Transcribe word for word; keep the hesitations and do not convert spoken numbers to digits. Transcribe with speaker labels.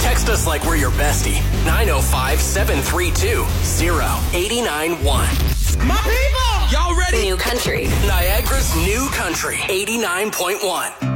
Speaker 1: Text us like we're your bestie. nine oh five, seven three two, oh eight nine one.
Speaker 2: My people! Y'all ready?
Speaker 3: New country.
Speaker 1: Niagara's new country, eighty-nine point one.